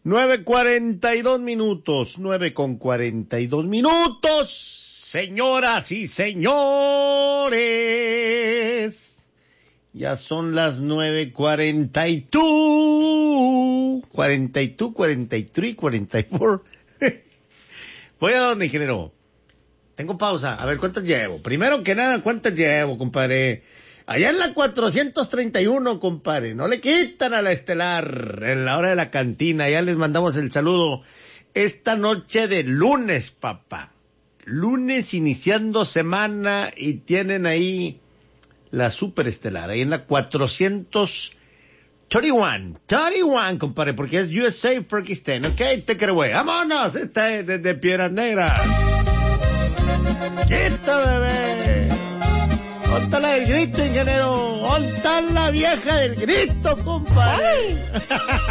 9:42, 9:42. Señoras y señores, ya son las 9:42, 43, 44. Voy a donde, ingeniero. Tengo pausa. A ver, ¿cuántas llevo? Primero que nada, ¿cuántas llevo, compadre? Allá en la 431, compadre. No le quitan a la estelar en la hora de la cantina. Ya les mandamos el saludo. Esta noche de lunes, papá. Lunes iniciando semana y tienen ahí la superestelar. Ahí en la 431, compadre, porque es USA Ferguson. Ok, take it away. Vámonos. Esta es desde Piedras Negras. ¡Quita, bebé! ¿Dónde está la del grito, ingeniero? ¿Dónde está la vieja del grito, compadre?